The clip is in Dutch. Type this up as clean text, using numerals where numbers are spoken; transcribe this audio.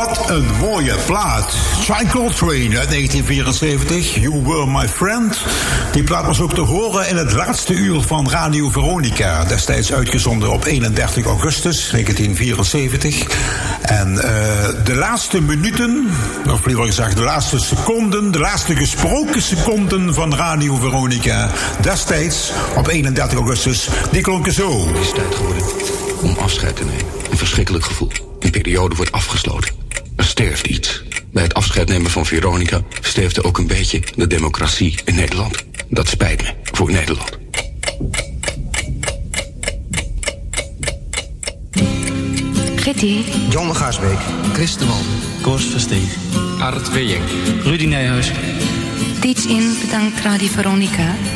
Wat een mooie plaat. John Coltrane uit 1974, You Were My Friend. Die plaat was ook te horen in het laatste uur van Radio Veronica. Destijds uitgezonden op 31 augustus 1974. En de laatste minuten, of liever gezegd de laatste seconden, de laatste gesproken seconden van Radio Veronica, destijds op 31 augustus, die klonken zo. Het is tijd geworden om afscheid te nemen. Een verschrikkelijk gevoel. Een periode wordt afgesloten. Er sterft iets. Bij het afscheid nemen van Veronica sterfte ook een beetje de democratie in Nederland. Dat spijt me voor Nederland. Getty. John Gaasbeek. Chris de Wal. Koos Versteeg. Art Weyink. Rudy Nijhuis. Teach in bedankt Radio Veronica.